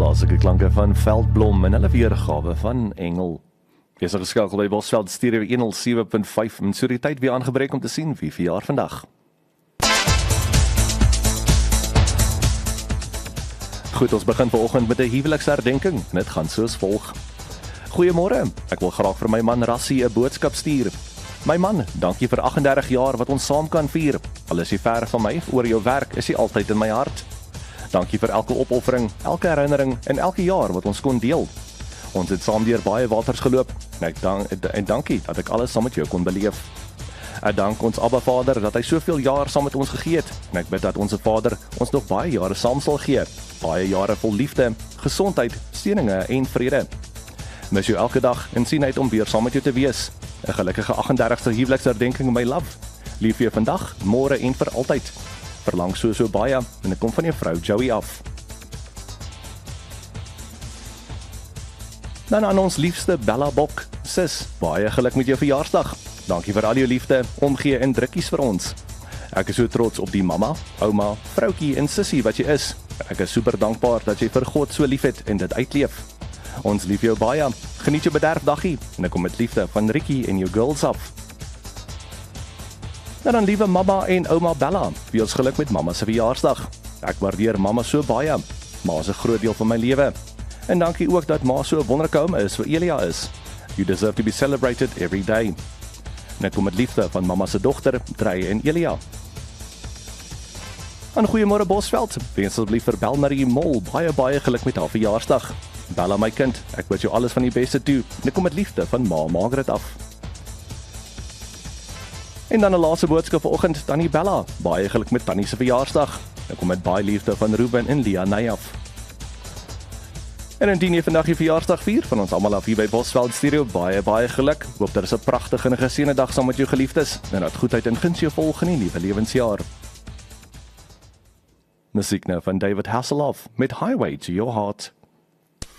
Klassieke klanke van Veldblom en hulle weergawe van Engel. Wees geskakel by Bosveld Stereo 107.5 en so die tyd weer aangebreek om te sien wie verjaar vandag. Goed, ons begin vanoggend met 'n huweliksherdenking. Dit gaan soos volg. Goeiemôre, ek wil graag vir my man Rassie 'n boodskap stuur. My man, dankie vir 38 jaar wat ons saam kan vier. Al is jy ver van my, oor jou werk is jy altyd in my hart. Dankie vir elke opoffering, elke herinnering en elke jaar wat ons kon deel. Ons het saam deur baie waters geloop en dankie dat ek alles saam met jou kon beleef. Ek dank ons Abba Vader dat hy soveel jaar saam met ons gegee het en ek bid dat ons Vader ons nog baie jare saam sal gee. Baie jare vol liefde, gesondheid, seëninge en vrede. Mis jou elke dag en sien uit om weer saam met jou te wees. 'n gelukkige 38ste huweliksherdenking, my love. Lief vir jou vandag, môre en vir altyd. Verlang so baie en ek kom van jou vrou Joey af. Dan aan ons liefste Bella Bok. Sis, baie geluk met jou verjaarsdag. Dankie vir al jou liefde, omgee en drukkies vir ons. Ek is so trots op die mamma, ouma, vroutjie en sussie wat jy is. Ek is super dankbaar dat jy vir God so lief het en dit uitleef. Ons lief jou baie. Geniet jou bederfdaggie en ek kom met liefde van Rikkie en jou girls af. En dan liewe mamma en ouma Bella, wie ons geluk met mamma se verjaarsdag. Ek waardeer mamma so baie. Ma is 'n groot deel van my lewe. En dankie ook dat ma so 'n wonderlike ouma is vir Elia is. You deserve to be celebrated every day. En ek kom met liefde van mamma se dogter, Drey en Elia. En goeiemôre Bosveld. Wens asseblief vir Belmarie Mol baie geluk met haar verjaarsdag. Bella my kind, ek wens jou alles van die beste toe. En ek kom met liefde van ma Margaret af. En dan 'n laaste boodskap vanoggend, Tannie Bella. Baie geluk met Tannie se verjaarsdag. Ek kom met baie liefde van Ruben en Lia Ney af. En indien jy vandag die verjaarsdag vier van ons almal af hier by Bosveld Stereo, baie geluk. Hoop dat dit 'n pragtige en geseënde dag saam met jou geliefdes en dat goedheid en guns jou volg in die nuwe lewensjaar. Musiek nou van David Hasselhoff met Highway to Your Heart.